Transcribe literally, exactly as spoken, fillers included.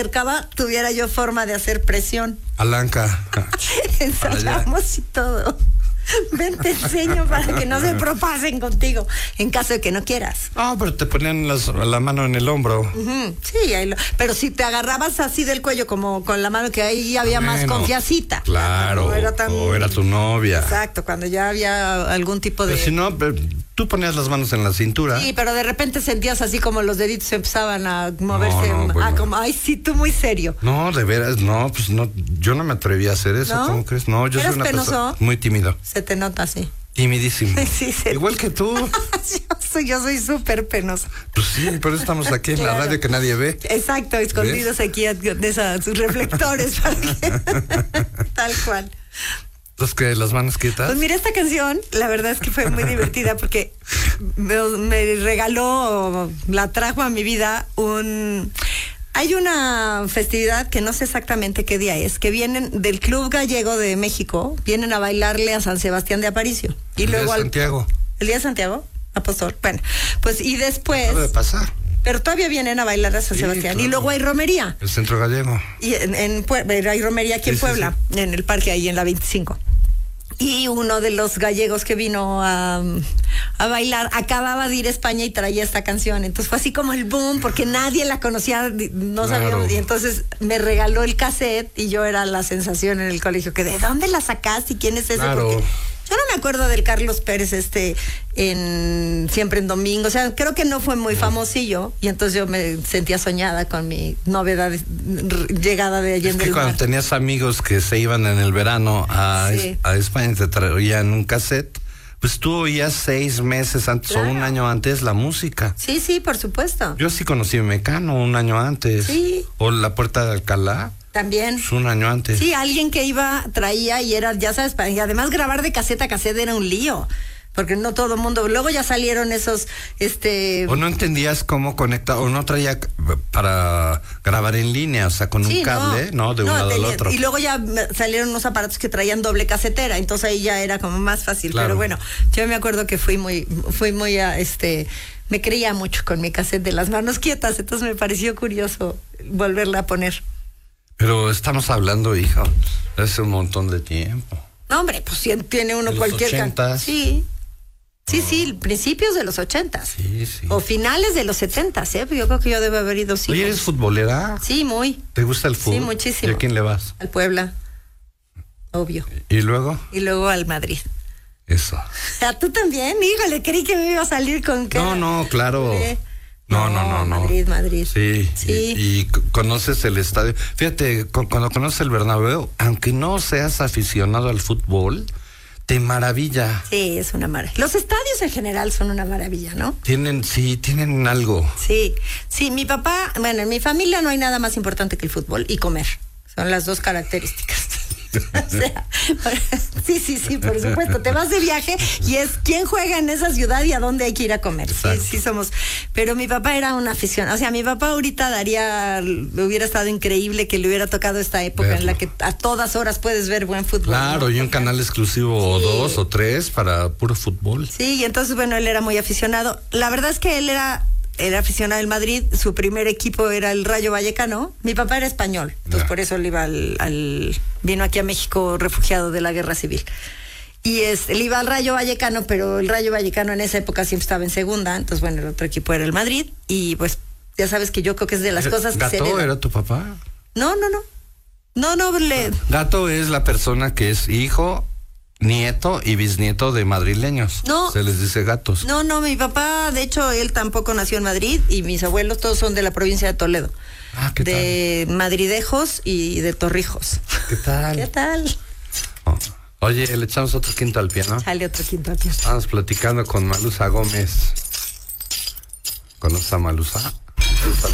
acercaba, tuviera yo forma de hacer presión. Alanca. Ensayamos y todo. Ven, te enseño para que no se propasen contigo, en caso de que no quieras. No, pero te ponían las, la mano en el hombro. Uh-huh. Sí, ahí lo, pero si te agarrabas así del cuello, como con la mano, que ahí había bueno, más confiacita. Claro, no era tan... o era tu novia. Exacto, cuando ya había algún tipo de... Pero si no, tú ponías las manos en la cintura. Sí, pero de repente sentías así como los deditos empezaban a moverse. No, no, bueno. Ah, como, ay, sí, tú muy serio. No, de veras, no, pues no, yo no me atreví a hacer eso, ¿no? ¿Cómo crees? No, yo soy una penoso? persona muy tímido. Se te nota así. Timidísimo. Sí, se... Igual que tú. yo soy, yo soy súper penosa. Pues sí, pero estamos aquí en claro. la radio que nadie ve. Exacto, escondidos ¿ves? Aquí de esos reflectores. Para que... Tal cual. ¿Los que las manos quietas? Pues mira, esta canción, la verdad es que fue muy divertida porque me, me regaló, la trajo a mi vida un... Hay una festividad que no sé exactamente qué día es, que vienen del Club Gallego de México, vienen a bailarle a San Sebastián de Aparicio. Y el luego día de al, Santiago. ¿El día de Santiago? Apóstol. Bueno, pues y después... Acaba de pasar. Pero todavía vienen a bailar a San sí, Sebastián. Claro. Y luego hay romería. El Centro Gallego. Y en, en Puebla, hay romería aquí sí, en Puebla, sí, sí. en el parque ahí en la veinticinco. Y uno de los gallegos que vino a, a bailar acababa de ir a España y traía esta canción. Entonces fue así como el boom, porque nadie la conocía, no claro. sabíamos. Y entonces me regaló el cassette y yo era la sensación en el colegio. Que ¿de dónde la sacaste y quién es ese? Claro. Porque yo no me acuerdo del Carlos Pérez este en Siempre en Domingo. O sea, creo que no fue muy famosillo. Y entonces yo me sentía soñada con mi novedad llegada de Allende. Es que cuando tenías amigos que se iban en el verano a, sí. a España y te traían un cassette, pues tú oías seis meses antes claro. o un año antes la música. Sí, sí, por supuesto. Yo sí conocí a Mecano un año antes. Sí. O La Puerta de Alcalá. También. Pues un año antes. Sí, alguien que iba, traía y era, ya sabes, y además grabar de caseta a caseta era un lío. Porque no todo el mundo, luego ya salieron esos, este... O no entendías cómo conectar, o no traía para grabar en línea, o sea, con sí, un cable, ¿no? ¿no? De no, un lado tenía, al otro. Y luego ya salieron unos aparatos que traían doble casetera, entonces ahí ya era como más fácil. Claro. Pero bueno, yo me acuerdo que fui muy, fui muy, a, este, me creía mucho con mi cassette de Las Manos Quietas, entonces me pareció curioso volverla a poner. Pero estamos hablando, hija, hace un montón de tiempo. No, hombre, pues si tiene uno de cualquier... ochentas. Sí. Sí, no. sí, principios de los ochentas. Sí, sí. O finales de los setentas, ¿eh? Yo creo que yo debo haber ido sí. Oye, ¿eres futbolera? Sí, muy. ¿Te gusta el fútbol? Sí, muchísimo. ¿Y a quién le vas? Al Puebla. Obvio. ¿Y luego? Y luego al Madrid. Eso. ¿A tú también? Híjole, creí que me iba a salir con... No, no, claro. ¿Eh? No, no, no, no. Madrid, Madrid. Sí, sí. Y, y conoces el estadio. Fíjate, cuando conoces el Bernabéu, aunque no seas aficionado al fútbol, te maravilla. Sí, es una maravilla. Los estadios en general son una maravilla, ¿no? Tienen, sí, tienen algo. Sí, sí, mi papá, bueno, en mi familia no hay nada más importante que el fútbol y comer. Son las dos características. O sea, sí, sí, sí, por supuesto. Te vas de viaje y es quién juega en esa ciudad y a dónde hay que ir a comer. Exacto. Sí, sí somos. Pero mi papá era una afición. O sea, mi papá ahorita daría, hubiera estado increíble que le hubiera tocado esta época Verlo. En la que a todas horas puedes ver buen fútbol. Claro, ¿no? Y un canal exclusivo sí. o dos o tres para puro fútbol. Sí, y entonces, bueno, él era muy aficionado. La verdad es que él era... Era aficionado al Madrid, su primer equipo era el Rayo Vallecano. Mi papá era español, entonces yeah. por eso él iba al, al vino aquí a México refugiado de la guerra civil. Y es, él iba al Rayo Vallecano, pero el Rayo Vallecano en esa época siempre estaba en segunda, entonces bueno, el otro equipo era el Madrid y pues ya sabes que yo creo que es de las cosas que ¿Gato se era tu papá? No, no, no. No, no, le... Gato es la persona que es hijo, nieto y bisnieto de madrileños. No. Se les dice gatos. No, no, mi papá, de hecho, él tampoco nació en Madrid y mis abuelos todos son de la provincia de Toledo. Ah, ¿qué de tal? Madridejos y de Torrijos. ¿Qué tal? ¿Qué tal? Oh. Oye, le echamos otro quinto al pie, ¿no? Sale otro quinto al pie. Estamos platicando con Malusa Gómez. ¿Conoces a Malusa?